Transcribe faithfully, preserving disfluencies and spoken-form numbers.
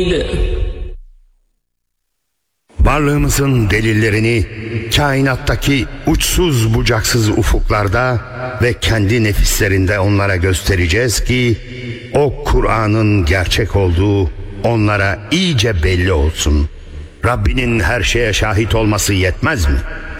Varlığımızın delillerini kainattaki uçsuz bucaksız ufuklarda ve kendi nefislerinde onlara göstereceğiz ki o Kur'an'ın gerçek olduğu onlara iyice belli olsun. Rabbinin her şeye şahit olması yetmez mi?